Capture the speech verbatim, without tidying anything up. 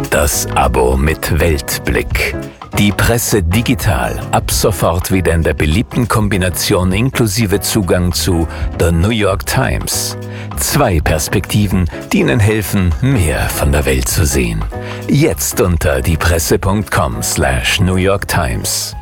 Das Abo mit Weltblick. Die Presse digital, ab sofort wieder in der beliebten Kombination inklusive Zugang zu The New York Times. Zwei Perspektiven, die Ihnen helfen, mehr von der Welt zu sehen. Jetzt unter diepresse punkt com slash New York Times.